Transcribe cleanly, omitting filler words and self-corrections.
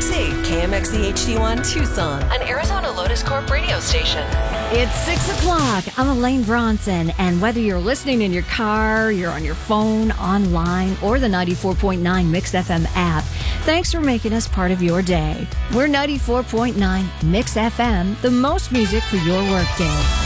KMXE, KMXE HD1 Tucson, an Arizona Lotus Corp radio station. It's 6 o'clock. I'm Elaine Bronson, and whether you're listening in your car, you're on your phone, online, or the 94.9 Mix FM app, thanks for making us part of your day. We're 94.9 Mix FM, the most music for your workday.